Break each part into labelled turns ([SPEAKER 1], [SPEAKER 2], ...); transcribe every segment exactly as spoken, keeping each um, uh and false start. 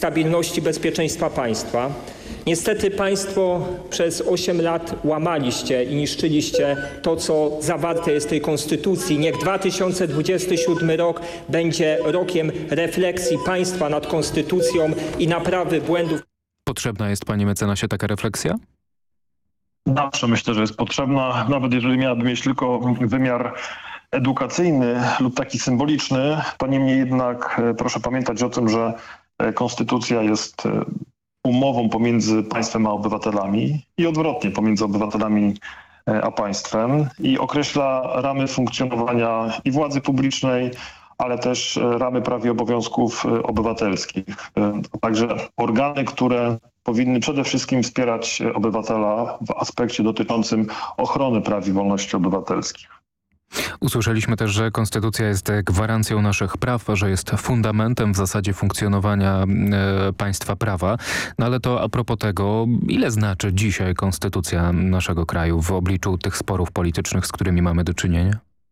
[SPEAKER 1] stabilności, bezpieczeństwa państwa. Niestety państwo przez osiem lat łamaliście i niszczyliście to, co zawarte jest w tej konstytucji. Niech dwa tysiące dwudziesty siódmy rok będzie rokiem refleksji państwa nad konstytucją i naprawy błędów.
[SPEAKER 2] Potrzebna jest, panie mecenasie, taka refleksja?
[SPEAKER 3] Zawsze myślę, że jest potrzebna, nawet jeżeli miałaby mieć tylko wymiar edukacyjny lub taki symboliczny, to niemniej jednak proszę pamiętać o tym, że konstytucja jest umową pomiędzy państwem a obywatelami i odwrotnie pomiędzy obywatelami a państwem i określa ramy funkcjonowania i władzy publicznej, ale też ramy praw i obowiązków obywatelskich. Także organy, które powinny przede wszystkim wspierać obywatela w aspekcie dotyczącym ochrony praw i wolności obywatelskich.
[SPEAKER 2] Usłyszeliśmy też, że konstytucja jest gwarancją naszych praw, że jest fundamentem w zasadzie funkcjonowania e, państwa prawa. No ale to a propos tego, ile znaczy dzisiaj konstytucja naszego kraju w obliczu tych sporów politycznych, z którymi mamy do czynienia?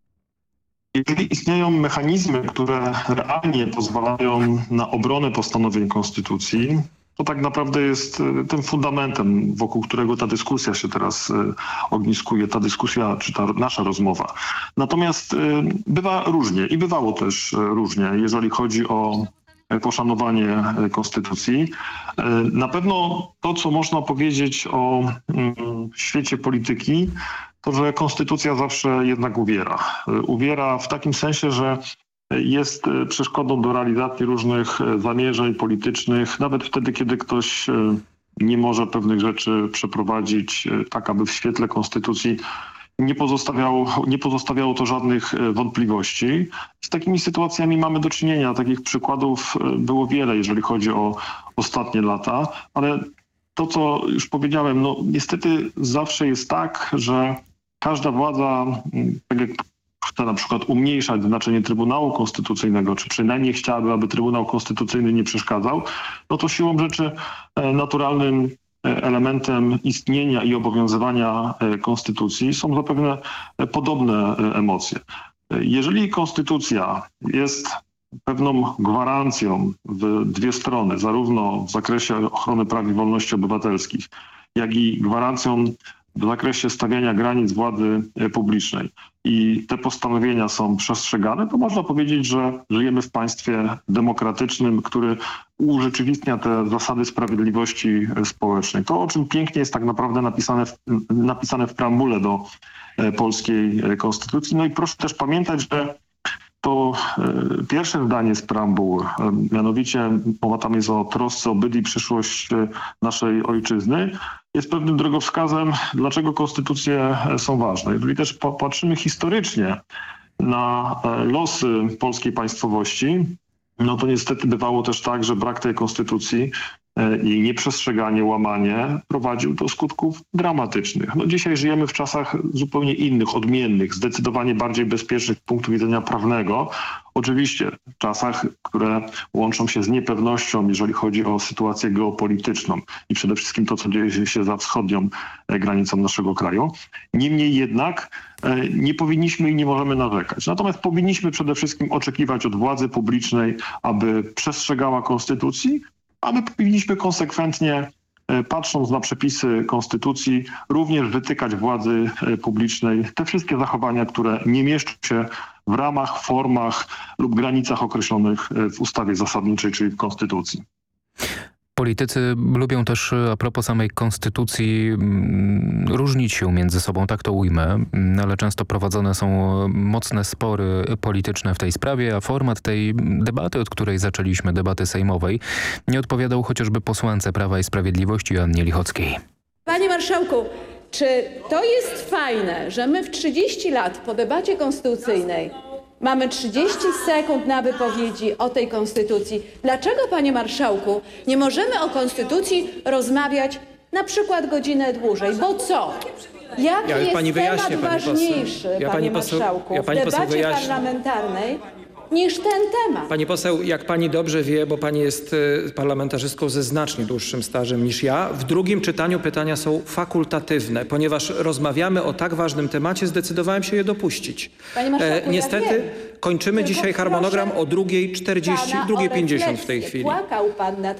[SPEAKER 3] Jeżeli istnieją mechanizmy, które realnie pozwalają na obronę postanowień konstytucji, to tak naprawdę jest tym fundamentem, wokół którego ta dyskusja się teraz ogniskuje, ta dyskusja czy ta nasza rozmowa. Natomiast bywa różnie i bywało też różnie, jeżeli chodzi o poszanowanie konstytucji. Na pewno to, co można powiedzieć o świecie polityki, to, że konstytucja zawsze jednak uwiera. Uwiera w takim sensie, że jest przeszkodą do realizacji różnych zamierzeń politycznych, nawet wtedy, kiedy ktoś nie może pewnych rzeczy przeprowadzić tak, aby w świetle konstytucji nie pozostawiało, nie pozostawiało to żadnych wątpliwości. Z takimi sytuacjami mamy do czynienia. Takich przykładów było wiele, jeżeli chodzi o ostatnie lata, ale to, co już powiedziałem, no niestety zawsze jest tak, że każda władza, tak jak chce na przykład umniejszać znaczenie Trybunału Konstytucyjnego, czy przynajmniej chciałaby, aby Trybunał Konstytucyjny nie przeszkadzał, no to siłą rzeczy naturalnym elementem istnienia i obowiązywania konstytucji są zapewne podobne emocje. Jeżeli konstytucja jest pewną gwarancją w dwie strony, zarówno w zakresie ochrony praw i wolności obywatelskich, jak i gwarancją w zakresie stawiania granic władzy publicznej i te postanowienia są przestrzegane, to można powiedzieć, że żyjemy w państwie demokratycznym, który urzeczywistnia te zasady sprawiedliwości społecznej. To, o czym pięknie jest tak naprawdę napisane w, napisane w preambule do polskiej konstytucji. No i proszę też pamiętać, że to y, pierwsze zdanie z preambuły, y, mianowicie mowa tam jest o trosce o byt i przyszłość y, naszej ojczyzny, jest pewnym drogowskazem, dlaczego konstytucje są ważne. Jeżeli też popatrzymy historycznie na y, losy polskiej państwowości, no to niestety bywało też tak, że brak tej konstytucji i nieprzestrzeganie, łamanie prowadził do skutków dramatycznych. No dzisiaj żyjemy w czasach zupełnie innych, odmiennych, zdecydowanie bardziej bezpiecznych z punktu widzenia prawnego. Oczywiście w czasach, które łączą się z niepewnością, jeżeli chodzi o sytuację geopolityczną i przede wszystkim to, co dzieje się za wschodnią granicą naszego kraju. Niemniej jednak nie powinniśmy i nie możemy narzekać. Natomiast powinniśmy przede wszystkim oczekiwać od władzy publicznej, aby przestrzegała konstytucji, a my powinniśmy konsekwentnie, patrząc na przepisy konstytucji, również wytykać władzy publicznej te wszystkie zachowania, które nie mieszczą się w ramach, formach lub granicach określonych w ustawie zasadniczej, czyli w konstytucji.
[SPEAKER 2] Politycy lubią też, a propos samej konstytucji, różnić się między sobą, tak to ujmę, ale często prowadzone są mocne spory polityczne w tej sprawie, a format tej debaty, od której zaczęliśmy, debaty sejmowej, nie odpowiadał chociażby posłance Prawa i Sprawiedliwości Joannie Lichockiej.
[SPEAKER 4] Panie marszałku, czy to jest fajne, że my w trzydzieści lat po debacie konstytucyjnej mamy trzydzieści sekund na wypowiedzi o tej konstytucji? Dlaczego, panie marszałku, nie możemy o konstytucji rozmawiać na przykład godzinę dłużej? Bo co? Jaki
[SPEAKER 5] Ja
[SPEAKER 4] jest
[SPEAKER 5] pani
[SPEAKER 4] temat
[SPEAKER 5] wyjaśnię, pani
[SPEAKER 4] ważniejszy,
[SPEAKER 5] poseł. Ja
[SPEAKER 4] panie
[SPEAKER 5] pani poseł-
[SPEAKER 4] marszałku,
[SPEAKER 5] ja pani
[SPEAKER 4] w
[SPEAKER 5] poseł
[SPEAKER 4] debacie
[SPEAKER 5] wyjaśnię.
[SPEAKER 4] parlamentarnej niż ten temat?
[SPEAKER 5] Pani poseł, jak pani dobrze wie, bo pani jest y, parlamentarzystką ze znacznie dłuższym stażem niż ja, w drugim czytaniu pytania są fakultatywne. Ponieważ rozmawiamy o tak ważnym temacie, zdecydowałem się je dopuścić.
[SPEAKER 4] Panie marszałku, ja
[SPEAKER 5] niestety
[SPEAKER 4] wiem.
[SPEAKER 5] kończymy
[SPEAKER 4] Tylko
[SPEAKER 5] dzisiaj harmonogram
[SPEAKER 4] proszę
[SPEAKER 5] o drugiej czterdzieści,
[SPEAKER 4] pana
[SPEAKER 5] drugiej
[SPEAKER 4] o
[SPEAKER 5] pięćdziesiąt w tej
[SPEAKER 4] refleksję.
[SPEAKER 5] chwili.
[SPEAKER 4] Płakał pan nad